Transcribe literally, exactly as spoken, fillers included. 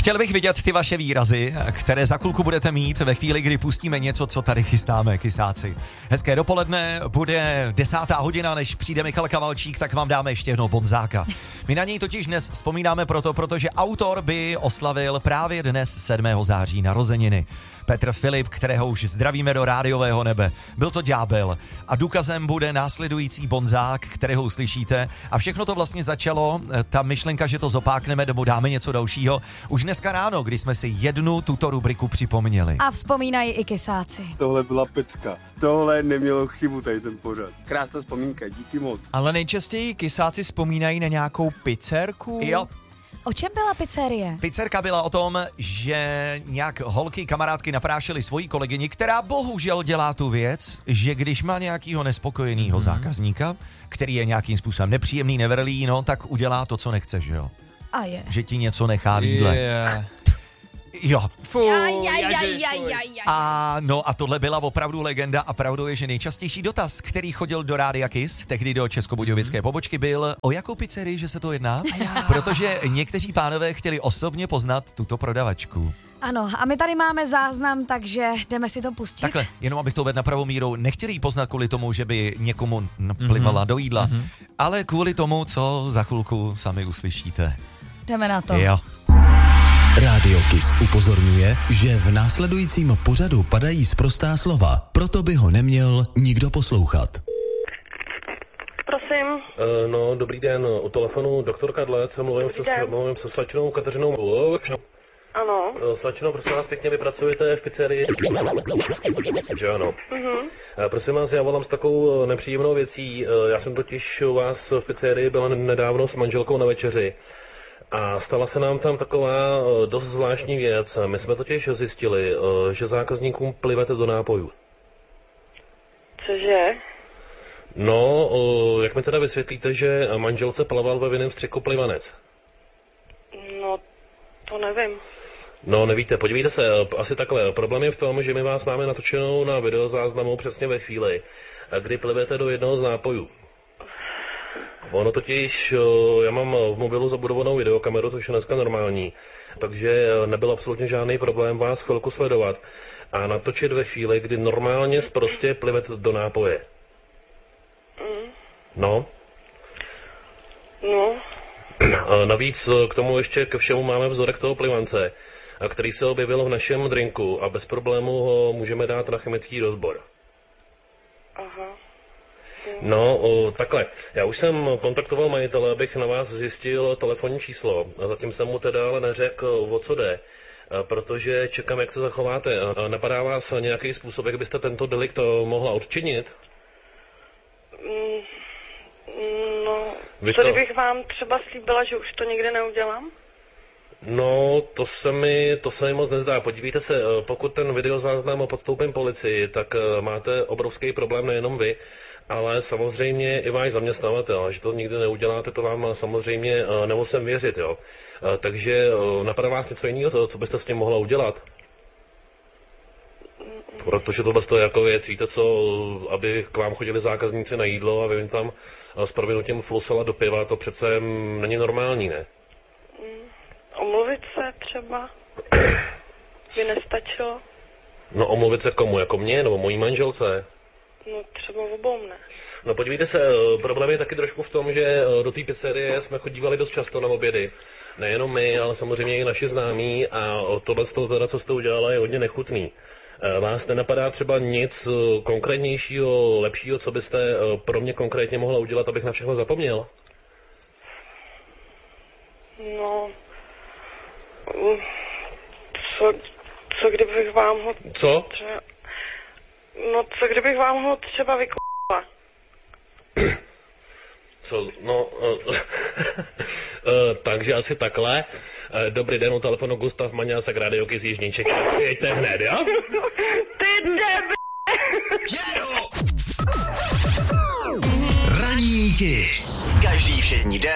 Chtěl bych vidět ty vaše výrazy, které za chvilku budete mít ve chvíli, kdy pustíme něco, co tady chystáme, kysáci. Hezké dopoledne, bude desátá hodina, než přijde Michal Kavalčík, tak vám dáme ještě jednou Bonzáka. My na něj totiž dnes vzpomínáme proto, protože autor by oslavil právě dnes sedmého září narozeniny. Petr Filip, kterého už zdravíme do rádiového nebe. Byl to ďábel a důkazem bude následující Bonzák, kterého uslyšíte. A všechno to vlastně začalo, ta myšlenka, že to zopákneme nebo dáme něco dalšího, už dneska ráno, kdy jsme si jednu tuto rubriku připomněli. A vzpomínají i kysáci. Tohle byla pecka. Tohle nemělo chybu tady ten pořad. Krásná vzpomínka, díky moc. Ale nejčastěji kysáci vzpomínají na nějakou pizzerku? Jo. O čem byla pizzerie? Pizzerka byla o tom, že nějak holky, kamarádky naprášily svoji kolegyni, která bohužel dělá tu věc, že když má nějakýho nespokojenýho mm-hmm. zákazníka, který je nějakým způsobem nepříjemný, nevrlý, no, tak udělá to, co nechce, že jo? A je. Že ti něco nechá v jídle. Yeah. Jo. Fuj, A no a tohle byla opravdu legenda a pravdou je, že nejčastější dotaz, který chodil do Rádia Kiss, tehdy do Českobudějovické pobočky, byl, o jakou pizzerii, že se to jedná? Protože někteří pánové chtěli osobně poznat tuto prodavačku. Ano, a my tady máme záznam, takže jdeme si to pustit. Takhle, jenom abych to uvedl na pravou míru, nechtěli ji poznat kvůli tomu, že by někomu naplivala mm-hmm. do jídla, mm-hmm. ale kvůli tomu, co za chvilku sami uslyšíte. Jdeme na to. Jo. Rádio Kiss upozorňuje, že v následujícím pořadu padají sprostá slova, proto by ho neměl nikdo poslouchat. Prosím. Uh, no, dobrý den, u telefonu doktor Kadlec, mluvím se, mluvím se slačinou Kateřinou. Ano. Uh, slačinou, prosím vás, pěkně vy pracujete v pizzerii? Že ano. Uh-huh. Uh, prosím vás, já volám s takovou nepříjemnou věcí, uh, já jsem totiž u vás v pizzerii byla nedávno s manželkou na večeři. A stala se nám tam taková dost zvláštní věc. My jsme totiž zjistili, že zákazníkům plivete do nápojů. Cože? No, jak mi teda vysvětlíte, že manželce plaval ve vinném střeku plivanec? No, to nevím. No, nevíte, podívejte se, asi takhle. Problém je v tom, že my vás máme natočenou na videozáznamu přesně ve chvíli, kdy plivete do jednoho z nápojů. Ono totiž, já mám v mobilu zabudovanou videokameru, což je dneska normální, takže nebyl absolutně žádný problém vás chvilku sledovat a natočit ve chvíli, kdy normálně prostě plivete do nápoje. Mm. No. No. A navíc k tomu ještě ke všemu máme vzorek toho plivance, který se objevil v našem drinku a bez problému ho můžeme dát na chemický rozbor. Aha. No, o, takhle. Já už jsem kontaktoval majitele, abych na vás zjistil telefonní číslo. A zatím jsem mu teda ale neřekl, o co jde, protože čekám, jak se zachováte. Napadá vás nějaký způsob, jak byste tento delikt mohla odčinit? Mm, no, Vy co to... kdybych vám třeba slíbila, že už to nikdy neudělám? No, to se mi, to se mi moc nezdá. Podívejte se, pokud ten videozáznam podstoupím policii, tak máte obrovský problém nejenom vy, ale samozřejmě i váš zaměstnavatel, že to nikdy neuděláte, to vám samozřejmě nemusím věřit, jo. Takže napadá vás něco jiného, co byste s tím mohla udělat? Protože tohle je jako věc, víte co, aby k vám chodili zákazníci na jídlo a vy jim tam s prominutím flusala do piva, to přece není normální, ne? Omluvit se třeba? By nestačilo? No omluvit se komu, jako mě nebo mojí manželce? No třeba obou ne. No podívejte se, problém je taky trošku v tom, že do té pizzerie jsme chodívali dost často na obědy. Nejenom my, ale samozřejmě i naši známí a tohle teda, co jste udělala, je hodně nechutný. Vás nenapadá třeba nic konkrétnějšího, lepšího, co byste pro mě konkrétně mohla udělat, abych na všechno zapomněl? No... Co, co kdybych vám ho... Co? Třeba, no, co kdybych vám ho třeba vykopala? Co, no... Uh, uh, takže asi takhle. Uh, dobrý den, u telefonu Gustav Maňásek, Radio Kiss Jižní Čechy. Jeďte hned, jo? Ty debe! Ranní Kiss. Každý všední den